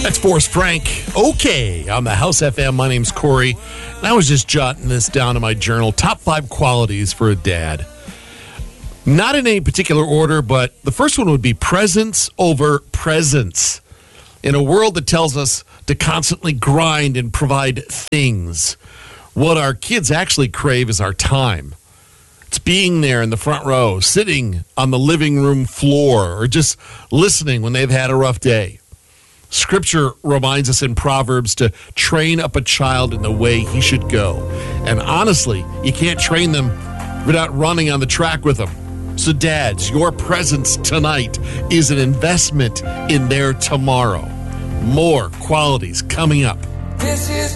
That's Forrest Frank. Okay, on the House FM. My name's Corey, and I was just jotting this down in my journal. Top 5 qualities for a dad. Not in any particular order, but the first one would be presence over presence. In a world that tells us to constantly grind and provide things, what our kids actually crave is our time. It's being there in the front row, sitting on the living room floor, or just listening when they've had a rough day. Scripture reminds us in Proverbs to train up a child in the way he should go. And honestly, you can't train them without running on the track with them. So dads, your presence tonight is an investment in their tomorrow. More qualities coming up. This is